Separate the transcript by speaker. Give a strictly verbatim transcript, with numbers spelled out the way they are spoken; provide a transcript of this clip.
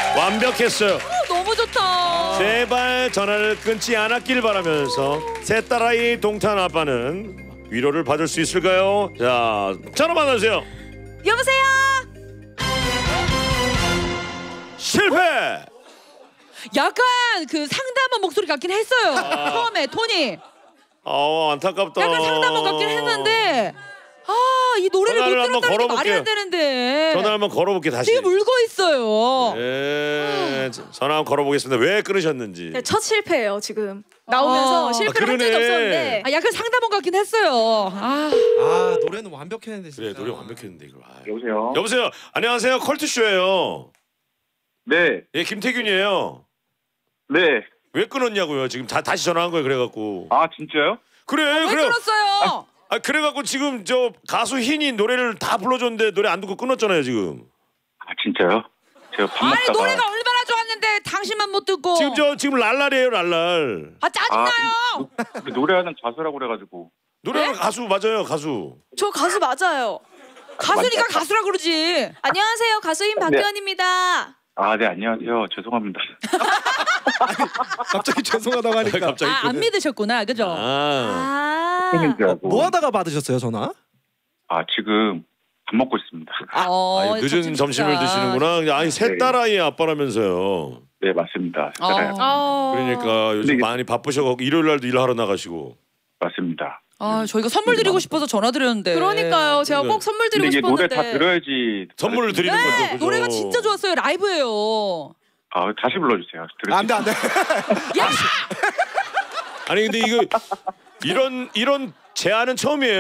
Speaker 1: 완벽했어요.
Speaker 2: 너무 좋다.
Speaker 1: 제발 전화를 끊지 않았길 바라면서 새 딸아이 동탄 아빠는 위로를 받을 수 있을까요? 자, 전화 받아주세요.
Speaker 2: 여보세요.
Speaker 1: 실패.
Speaker 2: 약간 그 상담원 목소리 같긴 했어요.
Speaker 1: 아.
Speaker 2: 처음에 톤이
Speaker 1: 어, 안타깝다.
Speaker 2: 약간 상담원 같긴 했는데 아, 이 노래를 못
Speaker 1: 전화를 한번
Speaker 2: 들었다는 게 말이
Speaker 1: 걸어볼게요.
Speaker 2: 안 되는데
Speaker 1: 전화 한번 걸어볼게 다시.
Speaker 2: 지금 울고 있어요.
Speaker 1: 네, 전화 한번 걸어보겠습니다. 왜 끊으셨는지.
Speaker 3: 네, 첫 실패예요 지금 나오면서
Speaker 2: 아.
Speaker 3: 실패를
Speaker 1: 아,
Speaker 3: 한 적이
Speaker 1: 그러네.
Speaker 3: 없었는데
Speaker 2: 아, 약간 상담원 같긴 했어요. 아,
Speaker 4: 아 노래는 완벽했는데 진짜.
Speaker 1: 그래, 노래 완벽했는데 이거. 아.
Speaker 5: 여보세요.
Speaker 1: 여보세요. 안녕하세요. 컬투쇼예요.
Speaker 5: 네,
Speaker 1: 예, 김태균이에요.
Speaker 5: 네.
Speaker 1: 왜 끊었냐고요? 지금 다 다시 전화한 거예요. 그래갖고.
Speaker 5: 아 진짜요?
Speaker 1: 그래,
Speaker 2: 왜
Speaker 1: 그래.
Speaker 2: 끊었어요?
Speaker 1: 아, 그래갖고 지금 저 가수 흰이 노래를 다 불러줬는데 노래 안 듣고 끊었잖아요 지금.
Speaker 5: 아 진짜요? 제가 밥
Speaker 2: 아니
Speaker 5: 먹다가
Speaker 2: 노래가 얼마나 좋았는데 당신만 못 듣고.
Speaker 1: 지금 저 지금 랄랄이에요 랄랄.
Speaker 2: 아 짜증나요.
Speaker 5: 아, 그 노래하는 가수라고 그래가지고
Speaker 1: 노래는 가수 맞아요 가수.
Speaker 3: 저 가수 맞아요.
Speaker 2: 가수니까 가수라 그러지.
Speaker 3: 안녕하세요 가수인 박규현입니다.
Speaker 5: 아 네 안녕하세요 죄송합니다.
Speaker 4: 갑자기 죄송하다고 하니까.
Speaker 1: 갑자기.
Speaker 2: 아, 안 믿으셨구나, 그죠?
Speaker 1: 아.
Speaker 3: 아,
Speaker 5: 팬인 줄
Speaker 4: 어,
Speaker 5: 알고.
Speaker 4: 뭐 하다가 받으셨어요 전화?
Speaker 5: 아 지금 밥 먹고 있습니다.
Speaker 2: 어,
Speaker 1: 아니, 늦은 점심을 드시는구나. 아니 새
Speaker 5: 네.
Speaker 1: 딸아이의 아빠라면서요.
Speaker 5: 네 맞습니다.
Speaker 2: 어.
Speaker 5: 네,
Speaker 3: 어...
Speaker 1: 그러니까 요즘
Speaker 5: 근데-
Speaker 1: 많이 바쁘셔갖고 일요일 날도 일하러 나가시고.
Speaker 5: 맞습니다.
Speaker 2: 아, 저희가 선물 드리고 싶어서 전화 드렸는데.
Speaker 3: 그러니까요 제가 꼭 선물
Speaker 5: 근데
Speaker 3: 드리고
Speaker 5: 이게 노래
Speaker 3: 싶었는데
Speaker 5: 다 들어야지
Speaker 1: 선물을 드리는
Speaker 2: 네,
Speaker 1: 거죠. 그죠?
Speaker 2: 노래가 진짜 좋았어요. 라이브예요.
Speaker 5: 아 다시 불러주세요. 들을
Speaker 4: 안돼 안돼.
Speaker 2: 야!
Speaker 1: 아니 근데 이거 이런 이런 제안은 처음이에요.